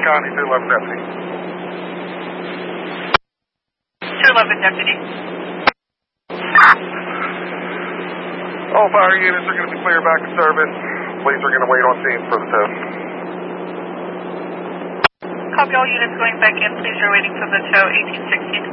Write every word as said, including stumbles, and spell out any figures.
County, two eleven deputy. two eleven deputy. All fire units are going to be clear back in service. Police are going to wait on scene for the tow. Copy, all units going back in. Please are waiting for the tow. eighteen sixteen